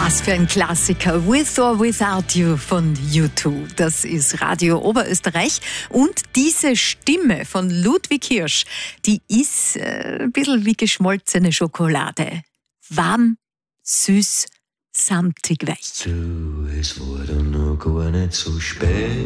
Was für ein Klassiker. With or Without You von U2. Das ist Radio Oberösterreich. Und diese Stimme von Ludwig Hirsch, die ist ein bisschen wie geschmolzene Schokolade. Warm, süß, samtig weich. Du, es war dann noch gar nicht so spät.